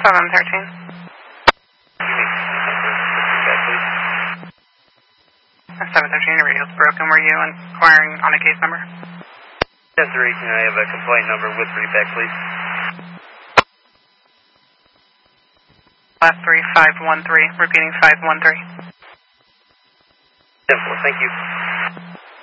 713. 713, your radio's broken. Were you inquiring on a case number? 10-18, I have a complaint number with readback, please. Last 3513, repeating 513. 10-4, thank you.